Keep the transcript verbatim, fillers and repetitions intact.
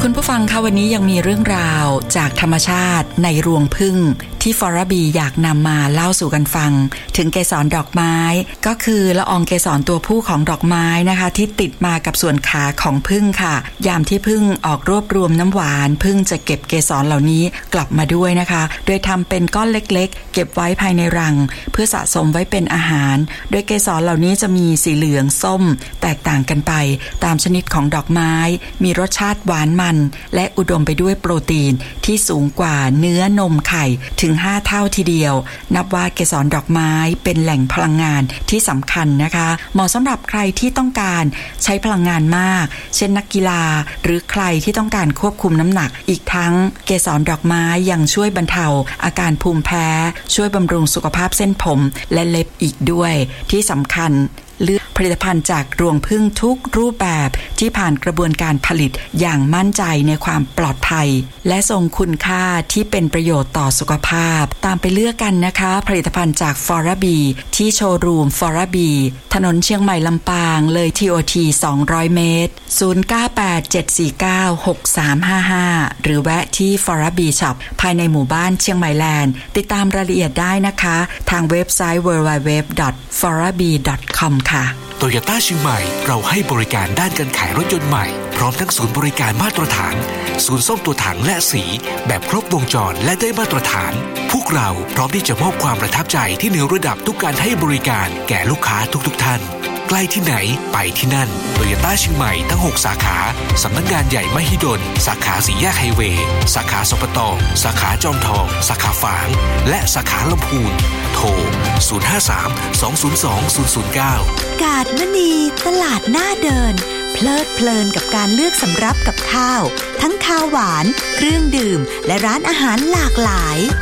คุณผู้ฟังคะวันนี้ยังมีเรื่องราวจากธรรมชาติในรวงผึ้งที่ฟอราบีอยากนำมาเล่าสู่กันฟังถึงเกสรดอกไม้ก็คือละอองเกสรตัวผู้ของดอกไม้นะคะที่ติดมากับส่วนขาของผึ้งค่ะยามที่ผึ้งออกรวบรวมน้ำหวานผึ้งจะเก็บเกสรเหล่านี้กลับมาด้วยนะคะโดยทำเป็นก้อนเล็กๆเก็บไว้ภายในรังเพื่อสะสมไว้เป็นอาหารโดยเกสรเหล่านี้จะมีสีเหลืองส้มแตกต่างกันไปตามชนิดของดอกไม้มีรสชาติหวานมันและอุดมไปด้วยโปรตีนที่สูงกว่าเนื้อนมไข่ถึงห้าเท่าทีเดียวนับว่าเกสรดอกไม้เป็นแหล่งพลังงานที่สำคัญนะคะเหมาะสำหรับใครที่ต้องการใช้พลังงานมากเช่นนักกีฬาหรือใครที่ต้องการควบคุมน้ำหนักอีกทั้งเกสรดอกไม้ยังช่วยบรรเทาอาการภูมิแพ้ช่วยบำรุงสุขภาพเส้นผมและเล็บอีกด้วยที่สำคัญเลือกผลิตภัณฑ์จากรวงผึ้งทุกรูปแบบที่ผ่านกระบวนการผลิตอย่างมั่นใจในความปลอดภัยและทรงคุณค่าที่เป็นประโยชน์ต่อสุขภาพตามไปเลือกกันนะคะผลิตภัณฑ์จากฟอราบีที่โชว์รูมฟอราบีถนนเชียงใหม่ลำปางเลย ที โอ ที สองร้อยเมตรศูนย์ เก้า แปด เจ็ด สี่ เก้า หก สาม ห้า ห้าหรือแวะที่ฟอราบีช็อปภายในหมู่บ้านเชียงใหม่แลนด์ติดตามรายละเอียดได้นะคะทางเว็บไซต์ ดับเบิลยู ดับเบิลยู ดับเบิลยู ดอท ฟอราบี ดอท คอม ค่ะโตโยต้าเชียงใหม่เราให้บริการด้านการขายรถยนต์ใหม่พร้อมทั้งศูนย์บริการมาตรฐานศูนย์ซ่อมตัวถังและสีแบบครบวงจรและได้มาตรฐานพวกเราพร้อมที่จะมอบความประทับใจที่เหนือระดับทุกการให้บริการแก่ลูกค้าทุกๆท่านใกล้ที่ไหนไปที่นั่นโตโยต้าเชียงใหม่ทั้งหกสาขาสำนักงานใหญ่มหิดลสาขาสี่แยกไฮเวย์สาขาสปตสาขาจอมทองสาขาฝางและสาขาลำพูนโทรศูนย์ ห้า สาม สอง ศูนย์ สอง ศูนย์ ศูนย์ เก้ากาดมณีตลาดหน้าเดินเพลิดเพลินกับการเลือกสำรับกับข้าวทั้งข้าวหวานเครื่องดื่มและร้านอาหารหลากหลาย